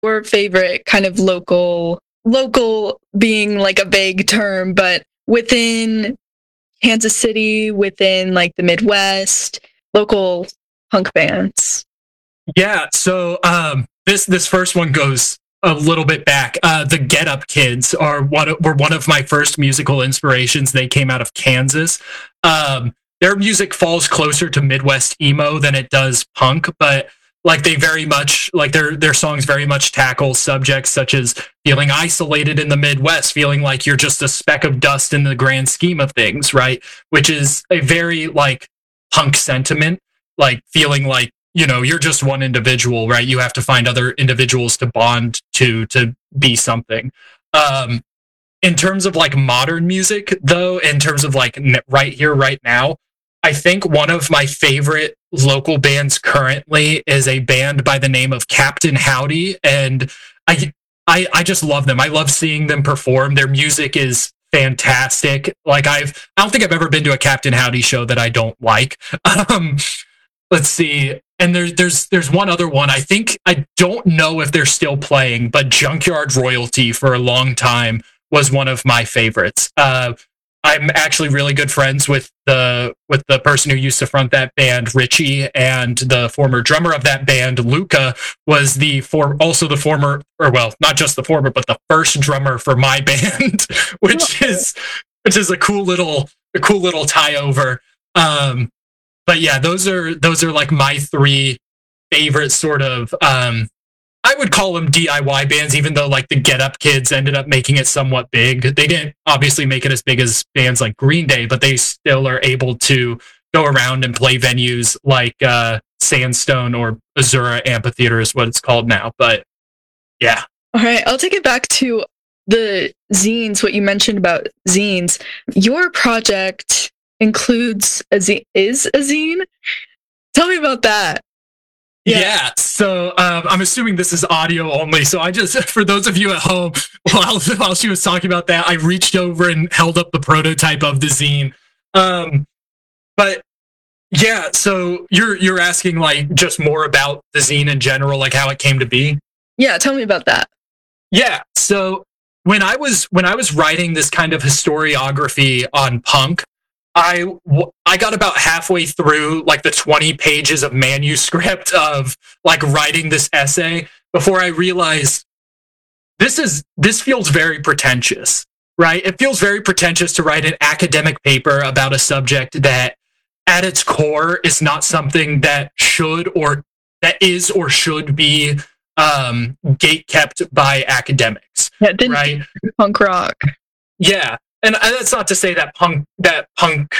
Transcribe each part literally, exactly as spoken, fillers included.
your favorite kind of local, local being like a vague term, but within Kansas City, within like the Midwest, local punk bands? Yeah, so um, this this first one goes a little bit back. Uh, the Get Up Kids are one of, were one of my first musical inspirations. They came out of Kansas. Um, their music falls closer to Midwest emo than it does punk, but like they very much like their their songs very much tackle subjects such as feeling isolated in the Midwest, feeling like you're just a speck of dust in the grand scheme of things, right? Which is a very like punk sentiment, like feeling like, you know, you're just one individual, right? You have to find other individuals to bond to to be something. Um, in terms of like modern music, though, in terms of like right here, right now, I think one of my favorite local bands currently is a band by the name of Captain Howdy, and I I I just love them. I love seeing them perform. Their music is fantastic. Like I've I don't think I've ever been to a Captain Howdy show that I don't like. Um, let's see. And there's there's there's one other one. I think I don't know if they're still playing, but Junkyard Royalty for a long time was one of my favorites. Uh, I'm actually really good friends with the with the person who used to front that band, Richie, and the former drummer of that band, Luca, was the for also the former, or well, not just the former, but the first drummer for my band, which is which is a cool little a cool little tie over. Um, But yeah, those are those are like my three favorite sort of um I would call them D I Y bands, even though like the Get Up Kids ended up making it somewhat big. They didn't obviously make it as big as bands like Green Day, but they still are able to go around and play venues like uh Sandstone or Azura Amphitheater is what it's called now. But yeah. All right, I'll take it back to the zines, what you mentioned about zines. Your project includes a zine, is a zine? Tell me about that. Yeah, yeah so um, I'm assuming this is audio only. So I just, for those of you at home, while, while she was talking about that, I reached over and held up the prototype of the zine. Um, but yeah, so you're you're asking like just more about the zine in general, like how it came to be? Yeah, tell me about that. Yeah, so when I was when I was writing this kind of historiography on punk, I, I got about halfway through like the twenty pages of manuscript of like writing this essay before I realized this is this feels very pretentious, right? It feels very pretentious to write an academic paper about a subject that at its core is not something that should or that is or should be um, gate kept by academics. Yeah, didn't right? Punk rock. Yeah. And that's not to say that punk that punk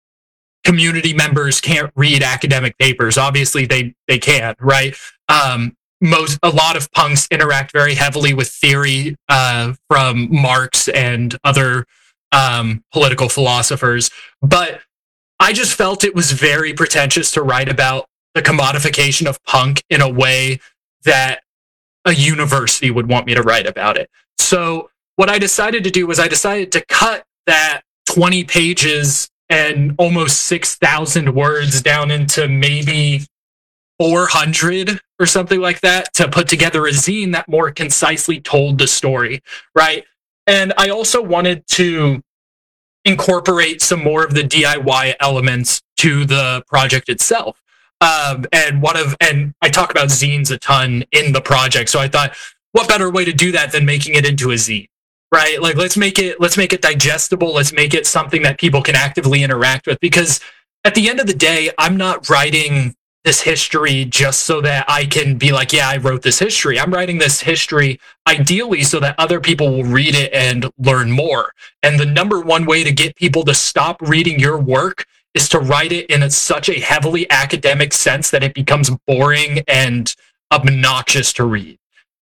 community members can't read academic papers. Obviously, they they can, right? Um, most a lot of punks interact very heavily with theory uh, from Marx and other um, political philosophers. But I just felt it was very pretentious to write about the commodification of punk in a way that a university would want me to write about it. So what I decided to do was I decided to cut that twenty pages and almost six thousand words down into maybe four hundred or something like that to put together a zine that more concisely told the story, right? And I also wanted to incorporate some more of the D I Y elements to the project itself. Um, and one of, and I talk about zines a ton in the project, so I thought, what better way to do that than making it into a zine? Right? Like, let's make it, let's make it digestible. Let's make it something that people can actively interact with. Because at the end of the day, I'm not writing this history just so that I can be like, yeah, I wrote this history. I'm writing this history ideally so that other people will read it and learn more. And the number one way to get people to stop reading your work is to write it in a, such a heavily academic sense that it becomes boring and obnoxious to read.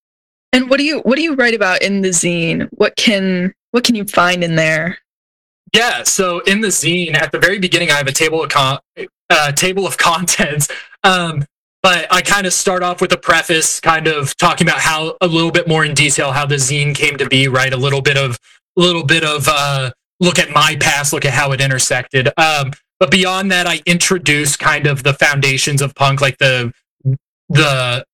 And what do you what do you write about in the zine? What can what can you find in there? Yeah, so in the zine, at the very beginning, I have a table of con- uh, table of contents. Um, but I kind of start off with a preface, kind of talking about how a little bit more in detail how the zine came to be. Right, a little bit of a little bit of uh, look at my past, look at how it intersected. Um, but beyond that, I introduce kind of the foundations of punk, like the the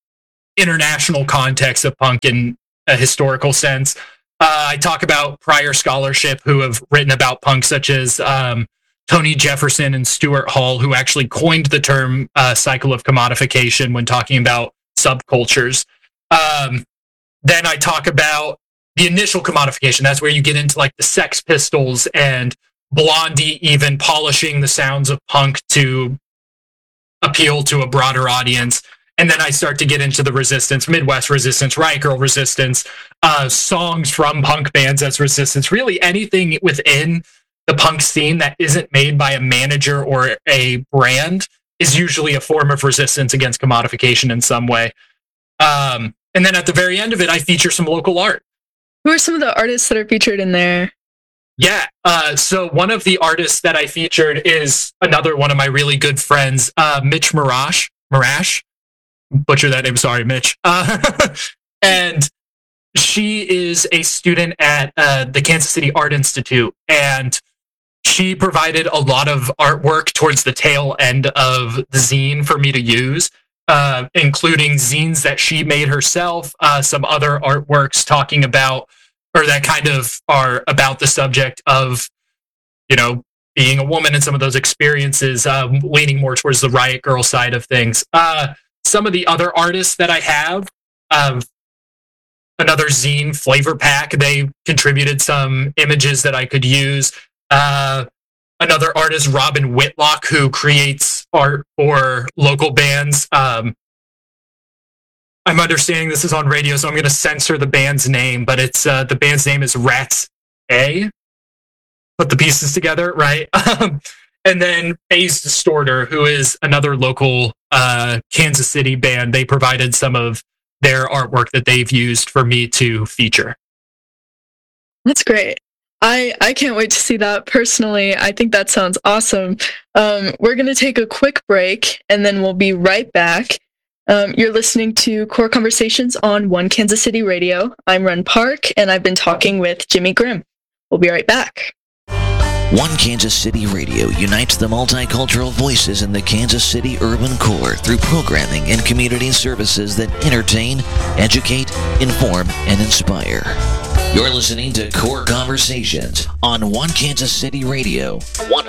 international context of punk in a historical sense. Uh, I talk about prior scholarship who have written about punk, such as um, Tony Jefferson and Stuart Hall, who actually coined the term uh, cycle of commodification when talking about subcultures. Um, then I talk about the initial commodification. That's where you get into like the Sex Pistols and Blondie even polishing the sounds of punk to appeal to a broader audience. And then I start to get into the resistance, Midwest resistance, Riot Grrrl resistance, uh, songs from punk bands as resistance, really anything within the punk scene that isn't made by a manager or a brand is usually a form of resistance against commodification in some way. Um, and then at the very end of it, I feature some local art. Who are some of the artists that are featured in there? Yeah, uh, so one of the artists that I featured is another one of my really good friends, uh, Mitch Marash. Marash? Butcher that name, sorry, Mitch. Uh, and she is a student at uh, the Kansas City Art Institute, and she provided a lot of artwork towards the tail end of the zine for me to use, uh, including zines that she made herself, uh, some other artworks talking about, or that kind of are about the subject of, you know, being a woman and some of those experiences, um, leaning more towards the Riot Grrrl side of things. Uh, some of the other artists that I have, uh, another zine, Flavor Pack, they contributed some images that I could use. Uh, another artist, Robin Whitlock, who creates art for local bands. Um, I'm understanding this is on radio, so I'm going to censor the band's name, but it's uh, the band's name is Rats A. Put the pieces together, right? And then Phase Distorter, who is another local uh, Kansas City band. They provided some of their artwork that they've used for me to feature. That's great. I, I can't wait to see that personally. I think that sounds awesome. Um, we're going to take a quick break, and then we'll be right back. Um, you're listening to Core Conversations on One Kansas City Radio. I'm Ren Park, and I've been talking with Jimmy Grimm. We'll be right back. One Kansas City Radio unites the multicultural voices in the Kansas City urban core through programming and community services that entertain, educate, inform, and inspire. You're listening to Core Conversations on One Kansas City Radio, one